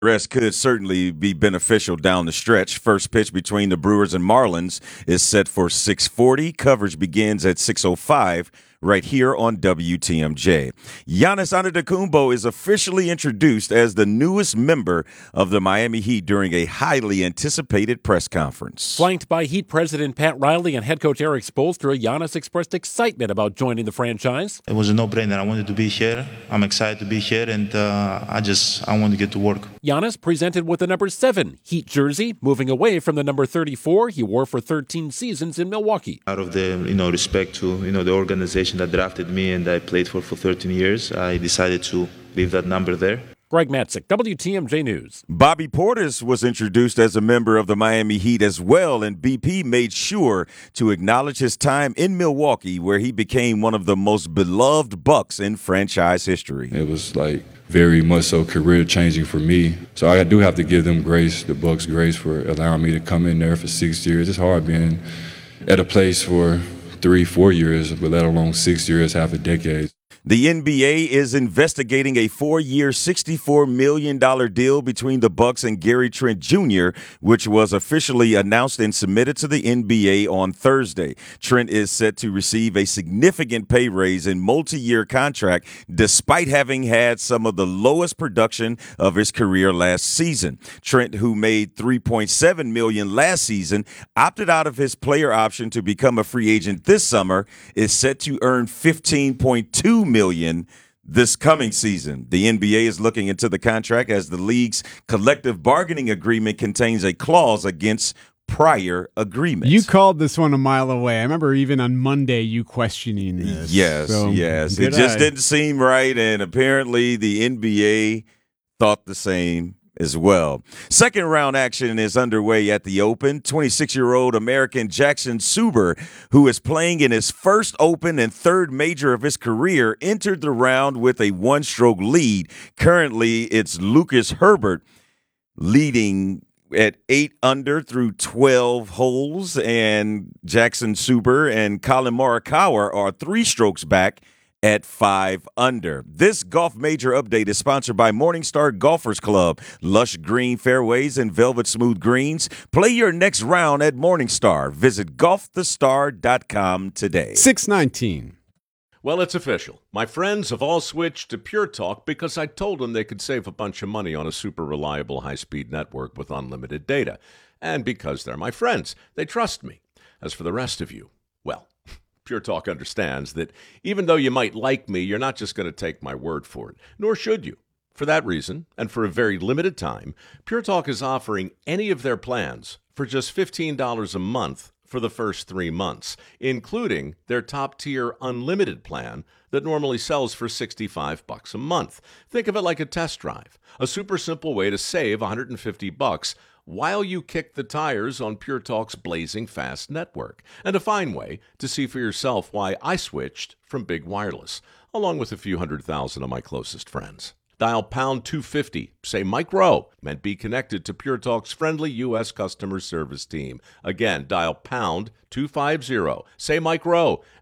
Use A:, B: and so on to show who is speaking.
A: Rest could certainly be beneficial down the stretch. First pitch between the Brewers and Marlins is set for 6:40. Coverage begins at 6:05 right here on WTMJ. Giannis Antetokounmpo is officially introduced as the newest member of the Miami Heat during a highly anticipated press conference.
B: Flanked by Heat President Pat Riley and head coach Eric Spoelstra, Giannis expressed excitement about joining the franchise.
C: It was a no-brainer. I wanted to be here. I'm excited to be here, and I want to get to work.
B: Giannis presented with the number 7 Heat jersey, moving away from the number 34 he wore for 13 seasons in Milwaukee.
C: Out of the respect to the organization that drafted me and I played for 13 years, I decided to leave that number there.
B: Greg Matzik, WTMJ News.
A: Bobby Portis was introduced as a member of the Miami Heat as well, and BP made sure to acknowledge his time in Milwaukee, where he became one of the most beloved Bucks in franchise history.
D: It was very much so career-changing for me. So I do have to give them grace, the Bucks grace, for allowing me to come in there for 6 years. It's hard being at a place for 3-4 years, but let alone 6 years, half a decade.
A: The NBA is investigating a 4-year, $64 million deal between the Bucks and Gary Trent Jr., which was officially announced and submitted to the NBA on Thursday. Trent is set to receive a significant pay raise and multi-year contract, despite having had some of the lowest production of his career last season. Trent, who made $3.7 million last season, opted out of his player option to become a free agent this summer, is set to earn $15.2 million this coming season. The NBA is looking into the contract as the league's collective bargaining agreement contains a clause against prior agreements.
E: You called this one a mile away. I remember even on Monday you questioning this.
A: Yes. It just didn't seem right, and apparently the NBA thought the same as well. Second round action is underway at the Open. 26-year-old American Jackson Suber, who is playing in his first Open and third major of his career, entered the round with a one-stroke lead. Currently, it's Lucas Herbert leading at 8 under through 12 holes, and Jackson Suber and Colin Morikawa are 3 strokes back at 5 under. This golf major update is sponsored by Morningstar Golfers Club. Lush green fairways and velvet smooth greens. Play your next round at Morningstar. Visit golfthestar.com today.
E: 619.
F: Well, it's official. My friends have all switched to Pure Talk because I told them they could save a bunch of money on a super reliable high-speed network with unlimited data. And because they're my friends, they trust me. As for the rest of you, well, Pure Talk understands that even though you might like me, you're not just going to take my word for it, nor should you. For that reason, and for a very limited time, Pure Talk is offering any of their plans for just $15 a month for the first 3 months, including their top-tier unlimited plan that normally sells for $65 a month. Think of it like a test drive, a super simple way to save $150 while you kick the tires on Pure Talk's blazing fast network, and a fine way to see for yourself why I switched from big wireless, along with a few 100,000 of my closest friends. Dial pound 250, say Mike Rowe, and be connected to Pure Talk's friendly U.S. customer service team. Again, dial pound 250, say Mike Rowe,